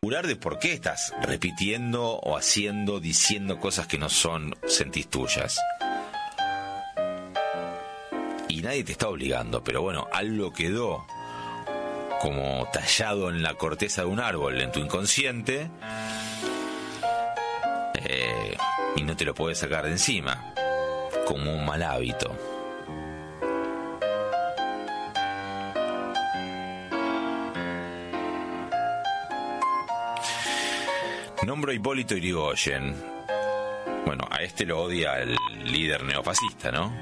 de por qué estás repitiendo o haciendo, diciendo cosas que no son, sentís tuyas. Y nadie te está obligando, pero bueno, algo quedó como tallado en la corteza de un árbol, en tu inconsciente, y no te lo puedes sacar de encima, como un mal hábito. Nombro a Hipólito Yrigoyen. Bueno, a este lo odia el líder neofascista, ¿no?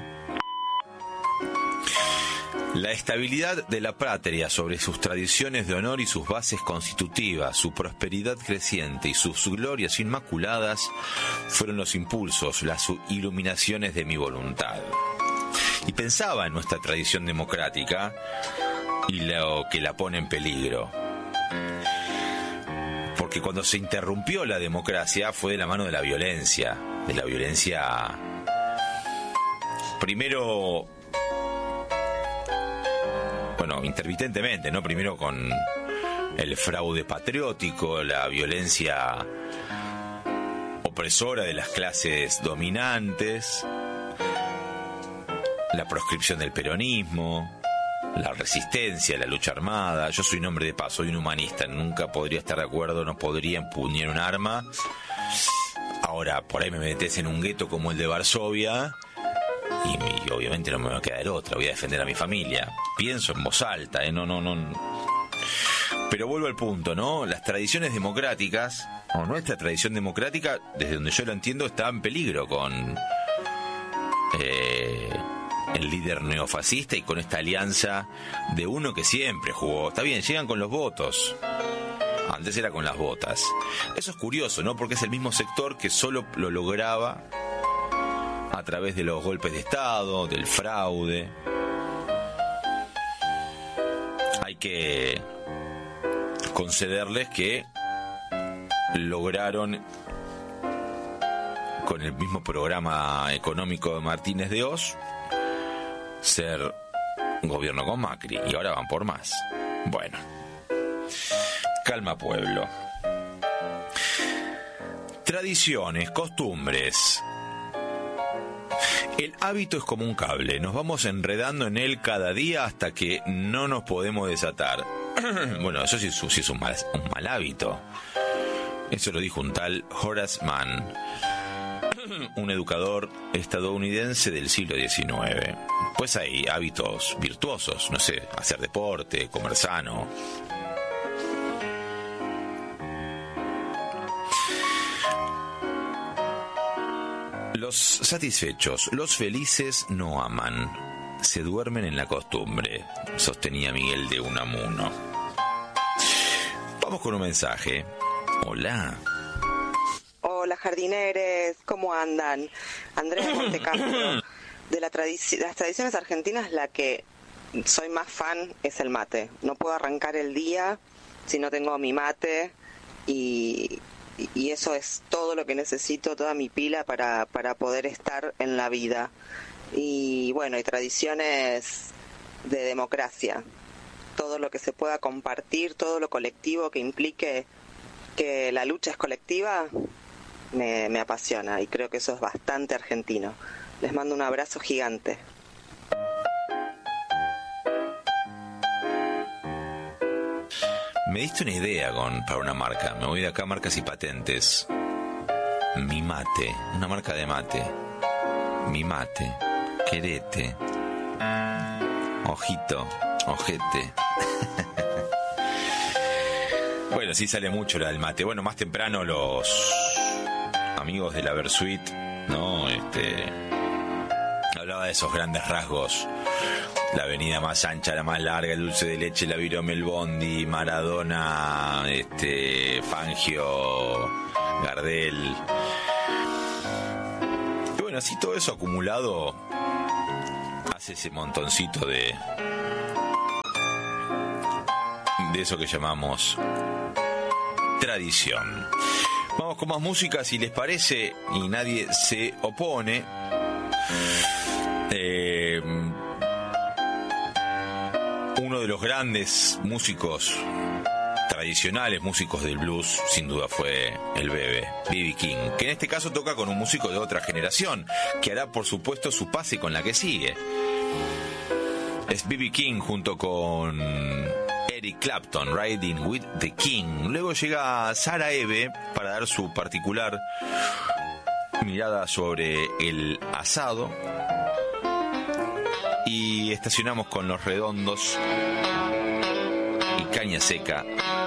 La estabilidad de la patria sobre sus tradiciones de honor y sus bases constitutivas, su prosperidad creciente y sus glorias inmaculadas fueron los impulsos, las iluminaciones de mi voluntad. Y pensaba en nuestra tradición democrática y lo que la pone en peligro. Porque cuando se interrumpió la democracia fue de la mano de la violencia primero, bueno, intermitentemente, ¿no? Primero con el fraude patriótico, la violencia opresora de las clases dominantes, la proscripción del peronismo, la resistencia, la lucha armada. Yo soy un hombre de paz, soy un humanista, nunca podría estar de acuerdo, no podría empuñar un arma. Ahora, por ahí me metes en un gueto como el de Varsovia y obviamente no me va a quedar otra, voy a defender a mi familia. Pienso en voz alta, no. Pero vuelvo al punto, ¿no? Las tradiciones democráticas, o nuestra tradición democrática, desde donde yo lo entiendo, está en peligro con el líder neofascista y con esta alianza de uno que siempre jugó. Está bien, llegan con los votos. Antes era con las botas. Eso es curioso, ¿no? Porque es el mismo sector que solo lo lograba a través de los golpes de Estado, del fraude. Hay que concederles que lograron, con el mismo programa económico de Martínez de Oz, ser un gobierno con Macri, y ahora van por más. Bueno, calma, pueblo. Tradiciones, costumbres. El hábito es como un cable, nos vamos enredando en él cada día hasta que no nos podemos desatar. Bueno, eso sí es un mal hábito. Eso lo dijo un tal Horace Mann, un educador estadounidense del siglo XIX. Pues hay hábitos virtuosos, no sé, hacer deporte, comer sano. Los satisfechos, los felices no aman, se duermen en la costumbre, sostenía Miguel de Unamuno. Vamos con un mensaje. Hola. Hola, jardineres, ¿cómo andan? Andrea Montecastro. De las tradiciones argentinas, la que soy más fan es el mate. No puedo arrancar el día si no tengo mi mate, y eso es todo lo que necesito, toda mi pila para poder estar en la vida. Y bueno, y tradiciones de democracia, todo lo que se pueda compartir, todo lo colectivo que implique que la lucha es colectiva, me apasiona, y creo que eso es bastante argentino. Les mando un abrazo gigante. Me diste una idea para una marca. Me voy de acá, marcas y patentes. Mi mate, una marca de mate. Mi mate, querete, ojito, ojete. Bueno, sí sale mucho la del mate. Bueno, más temprano los amigos de la Versuit, ¿no? Hablaba de esos grandes rasgos. La avenida más ancha, la más larga, el dulce de leche, la virome, el bondi, Maradona, Fangio, Gardel. Y bueno, así todo eso acumulado hace ese montoncito de eso que llamamos tradición. Vamos con más música, si les parece, y nadie se opone. Uno de los grandes músicos tradicionales músicos del blues, sin duda fue el B.B. King, que en este caso toca con un músico de otra generación, que hará por supuesto su pase con la que sigue. Es B.B. King junto con Eric Clapton, Riding with the King. Luego llega Sara Eve para dar su particular mirada sobre el asado. Y estacionamos con Los Redondos y Caña Seca